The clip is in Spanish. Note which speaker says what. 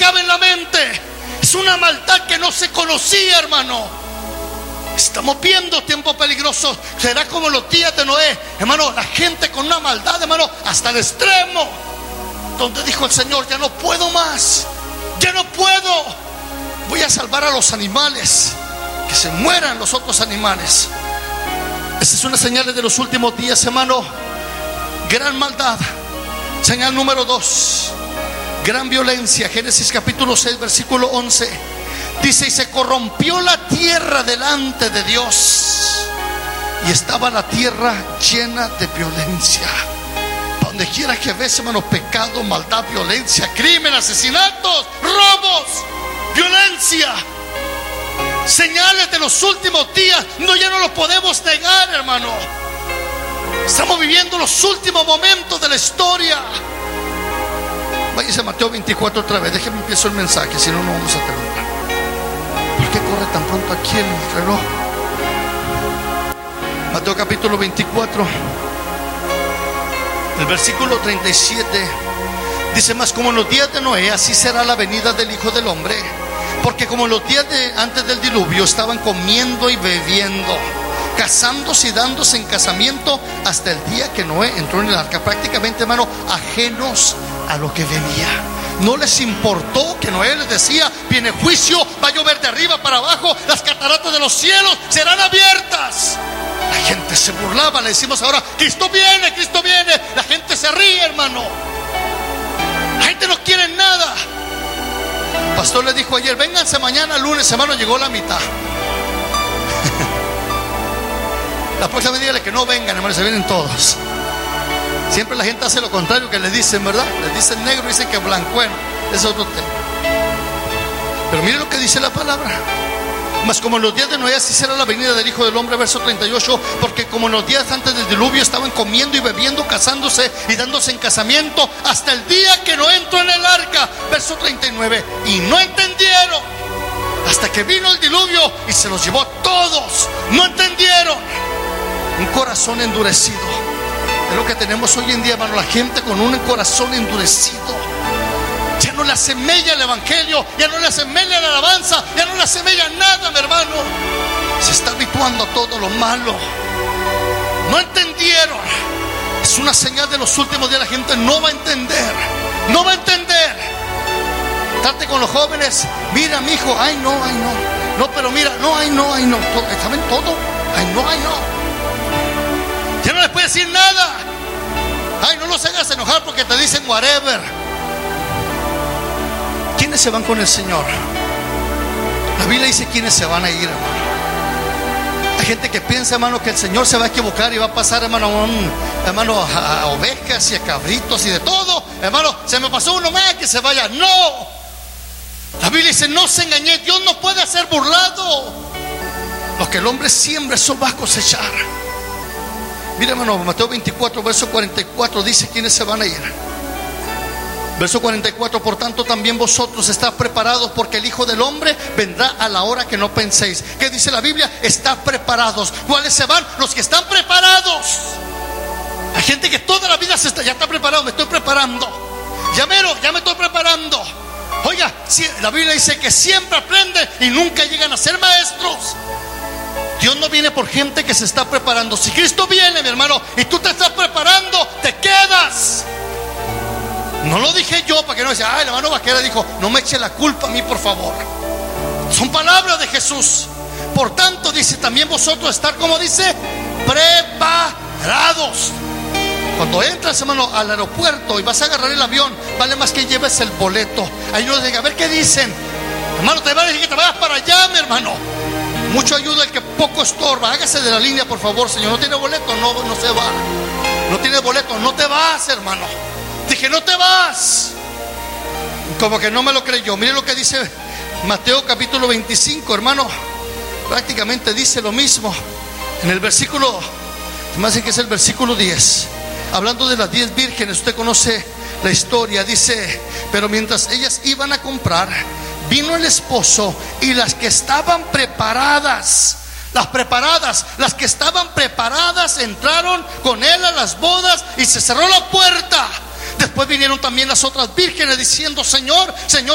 Speaker 1: cabe en la mente. Es una maldad que no se conocía, hermano. Estamos viendo tiempos peligrosos. Será como los días de Noé, hermano. La gente con una maldad, hermano, hasta el extremo, donde dijo el Señor: ya no puedo más, ya no puedo. Voy a salvar a los animales, que se mueran los otros animales. Esa es una señal de los últimos días, hermano. Gran maldad. Señal número 2, gran violencia. Génesis capítulo 6 versículo 11 dice: y se corrompió la tierra delante de Dios, y estaba la tierra llena de violencia. Donde quiera que ves, hermano, pecado, maldad, violencia, crimen, asesinatos, robos, violencia. Señales de los últimos días. Ya no lo podemos negar, hermano. Estamos viviendo los últimos momentos de la historia. Váyase a Mateo 24 otra vez. Déjeme empiezo el mensaje, si no, no vamos a terminar. ¿Por qué corre tan pronto aquí el reloj? Mateo capítulo 24, el versículo 37 dice: mas como en los días de Noé, así será la venida del Hijo del Hombre. Porque como en los días antes del diluvio, estaban comiendo y bebiendo, casándose y dándose en casamiento, hasta el día que Noé entró en el arca. Prácticamente, hermano, ajenos a lo que venía. No les importó que Noé les decía: viene juicio, va a llover de arriba para abajo, las cataratas de los cielos serán abiertas. La gente se burlaba. Le decimos ahora: Cristo viene, Cristo viene. La gente se ríe, hermano. La gente no quiere nada. El pastor le dijo ayer: vénganse mañana lunes, hermano. Llegó la mitad. La próxima dígale que no vengan, hermano, se vienen todos. Siempre la gente hace lo contrario que le dicen, ¿verdad? Les dicen negro y dicen que blanco. Bueno, ese es otro tema. Pero mire lo que dice la palabra: mas como en los días de Noé, así será la venida del Hijo del Hombre. Verso 38: porque como en los días antes del diluvio, estaban comiendo y bebiendo, casándose y dándose en casamiento, hasta el día que Noé entró en el arca. Verso 39: y no entendieron hasta que vino el diluvio y se los llevó a todos. No entendieron. Un corazón endurecido es lo que tenemos hoy en día, hermano. La gente con un corazón endurecido. Ya no le asemeja el evangelio, ya no le asemeja la alabanza, ya no le asemeja nada, mi hermano. Se está habituando a todo lo malo. No entendieron. Es una señal de los últimos días. La gente no va a entender. No va a entender. Trate con los jóvenes: mira, mi hijo, ay no, ay no. No, pero mira, no, ay no, ay no. ¿Saben todo? Ay no, ay no. Ya no les puede decir nada. Ay, no los hagas enojar porque te dicen whatever. ¿Quiénes se van con el Señor? La Biblia dice quiénes se van a ir, hermano. Hay gente que piensa, hermano, que el Señor se va a equivocar y va a pasar, hermano, a ovejas y a cabritos y de todo. Hermano, se me pasó uno más, que se vaya. No. La Biblia dice: no se engañe, Dios no puede ser burlado. Lo que el hombre siembra, eso va a cosechar. Mira, hermano, Mateo 24, verso 44 dice quiénes se van a ir. Verso 44: por tanto también vosotros estad preparados, porque el Hijo del Hombre vendrá a la hora que no penséis. ¿Qué dice la Biblia? Estad preparados. ¿Cuáles se van? Los que están preparados. Hay gente que toda la vida ya está preparado. Me estoy preparando. Ya me estoy preparando. Oiga, la Biblia dice que siempre aprenden y nunca llegan a ser maestros. Dios no viene por gente que se está preparando. Si Cristo viene, mi hermano, y tú te estás preparando, te quedas. No lo dije yo para que no diga: ay, el hermano Vaquera dijo. No me eche la culpa a mí, por favor. Son palabras de Jesús. Por tanto, dice, también vosotros estar, como dice, preparados. Cuando entras, hermano, al aeropuerto y vas a agarrar el avión, vale más que lleves el boleto. Ahí no diga: a ver qué dicen. Hermano, te va a decir que te vayas para allá, mi hermano. Mucho ayuda el que poco estorba. Hágase de la línea, por favor, señor. No tiene boleto, no se va. No tiene boleto, no te vas, hermano. Dije: no te vas. Como que no me lo creyó. Mire lo que dice Mateo capítulo 25, hermano. Prácticamente dice lo mismo. En el versículo, me hace que es el versículo 10. Hablando de las 10 vírgenes, usted conoce la historia. Dice: pero mientras ellas iban a comprar, vino el esposo, y las que estaban preparadas, las que estaban preparadas, entraron con él a las bodas y se cerró la puerta. Después vinieron también las otras vírgenes diciendo: Señor, Señor,